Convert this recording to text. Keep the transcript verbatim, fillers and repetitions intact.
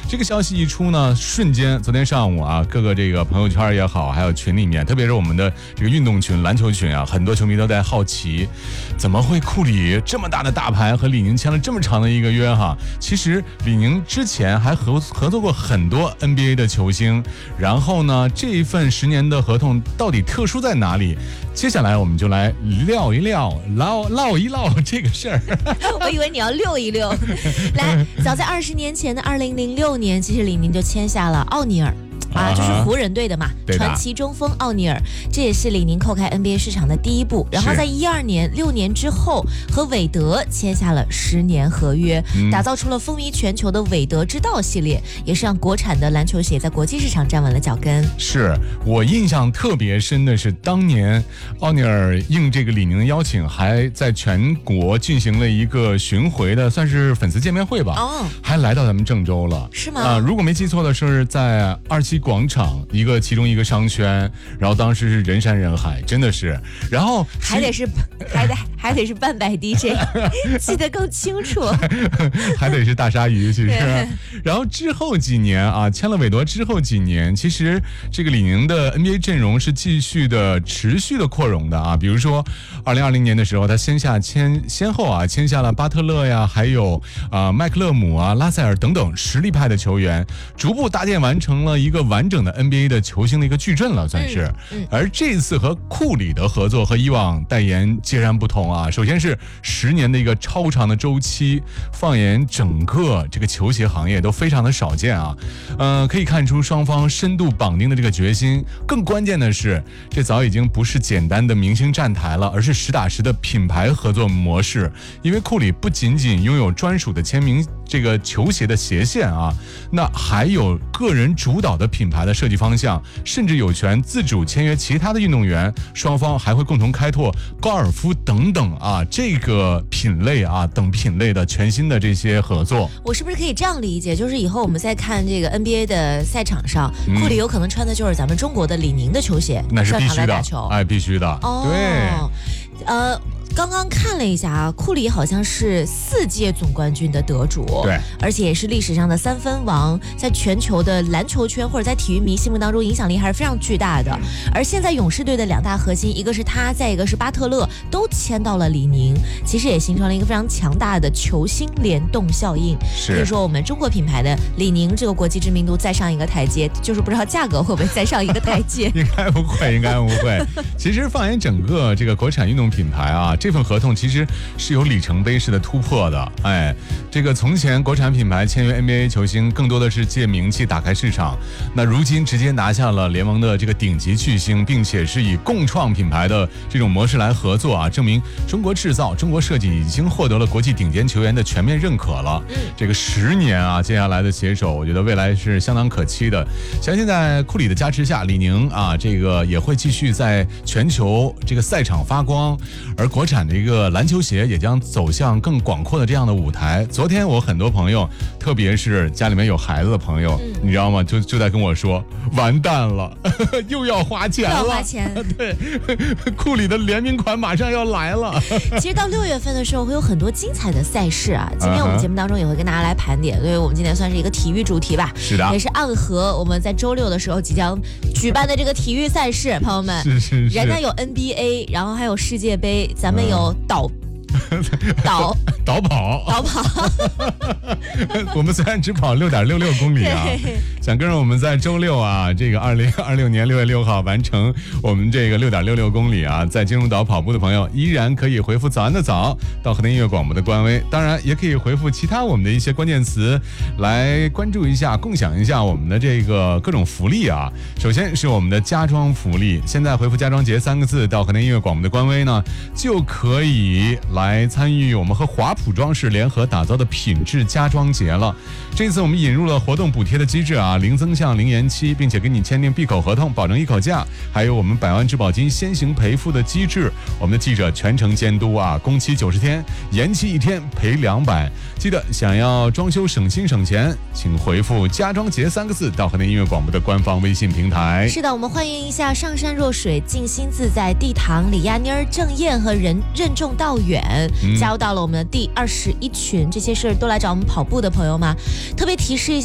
这个消息一出呢，瞬间昨天上午啊，各个这个朋友圈也好，还有群里面，特别是我们的这个运动群、篮球群啊，很多球迷都在好奇，怎么会库里这么大的大牌和李宁签了这么长的一个约哈？其实李宁之前还合合作过很多 N B A 的球星，然后呢，这一份十年的合同到底特殊在哪里？接下来我们就来聊一聊、唠唠一唠这个事儿。 我以为你要溜一溜。来，早在二十年前的二零零六年，其实李宁就签下了奥尼尔。啊，就是湖人队的嘛，传奇中锋奥尼尔，这也是李宁叩开 N B A 市场的第一步。然后在一二年，六年之后，和韦德签下了十年合约，嗯、打造出了风靡全球的韦德之道系列，也是让国产的篮球鞋在国际市场站稳了脚跟。 是我印象特别深的是，当年奥尼尔应这个李宁的邀请，还在全国进行了一个巡回的，算是粉丝见面会吧。哦，还来到咱们郑州了， 是吗？ 啊、呃，如果没记错的是在二期广场一个其中一个商圈，然后当时是人山人海，真的是，然后还得是还得还得是半百 D J， 记得更清楚， 还得是大鲨鱼，其实。然后之后几年啊，签了韦德之后几年，其实这个李宁的 N B A 阵容是继续的持续的扩容的啊，比如说二零二零年的时候，他先下签先后啊签下了巴特勒呀，还有啊麦克勒姆啊、拉塞尔等等实力派的球员，逐步搭建完成了一个完整的 N B A 的球星的一个矩阵了，算是。嗯嗯、而这次和库里的合作和以往代言截然不同啊。首先是十年的一个超长的周期，放眼整个这个球鞋行业都非常的少见啊。呃，可以看出双方深度绑定的这个决心。更关键的是，这早已经不是简单的明星站台了，而是实打实的品牌合作模式。因为库里不仅仅拥有专属的签名这个球鞋的鞋线啊，那还有个人主导的品牌的设计方向，甚至有权自主签约其他的运动员，双方还会共同开拓高尔夫等等啊这个品类啊等品类的全新的这些合作。 我是不是可以这样理解，就是以后我们在看这个 N B A 的赛场上，嗯、库里有可能穿的就是咱们中国的李宁的球鞋， 那是必须的，哎，必须的。 哦，对，呃。刚刚看了一下啊，库里好像是四届总冠军的得主， 对， 而且也是历史上的三分王，在全球的篮球圈或者在体育迷心目当中影响力还是非常巨大的。而现在勇士队的两大核心，一个是他，再一个是巴特勒，都签到了李宁，其实也形成了一个非常强大的球星联动效应。所以说，我们中国品牌的李宁这个国际知名度再上一个台阶，就是不知道价格会不会再上一个台阶。 应该不会，应该不会。其实放眼整个这个国产运动品牌啊。这份合同其实是有里程碑式的突破的，哎，这个从前国产品牌签约 N B A 球星更多的是借名气打开市场，那如今直接拿下了联盟的这个顶级巨星，并且是以共创品牌的这种模式来合作啊，证明中国制造、中国设计已经获得了国际顶尖球员的全面认可了。嗯，这个十年啊，接下来的携手，我觉得未来是相当可期的。相信在库里的加持下，李宁啊，这个也会继续在全球这个赛场发光，而国产的一个篮球鞋也将走向更广阔的这样的舞台。昨天我很多朋友，特别是家里面有孩子的朋友，嗯、你知道吗？就就在跟我说，完蛋了，呵呵又要花钱了， 要花钱。 对，库里的联名款马上要来了。 其实到六月份的时候会有很多精彩的赛事啊。今天我们节目当中也会跟大家来盘点，所以我们今天算是一个体育主题吧。 是的， 也是暗合我们在周六的时候即将举办的这个体育赛事，朋友们。 是是是。 人家有 N B A， 然后还有世界杯，咱们有导。导导跑导跑我们虽然只跑六点六六公里啊，想跟着我们在周六啊，这个二零二六年六月六号完成我们这个六点六六公里啊，在金融岛跑步的朋友依然可以回复早安的早到河南音乐广播的官微，当然也可以回复其他我们的一些关键词来关注一下，共享一下我们的这个各种福利啊。首先是我们的家装福利，现在回复家装节三个字到河南音乐广播的官微呢，就可以来参与我们和华普装饰联合打造的品质家装节了。这次我们引入了活动补贴的机制啊，零增项零延期，并且给你签订闭口合同，保证一口价，还有我们百万质保金先行赔付的机制。我们的记者全程监督啊，工期九十天，延期一天赔两百。记得想要装修省心省钱，请回复家装节三个字到河南音乐广播的官方微信平台。 是的，我们欢迎一下上善若水、静心自在、地堂、李亚妮儿、郑燕和任任重道远、嗯、加入到了我们的第二十一群。这些是都来找我们跑步的朋友吗？特别提示一下。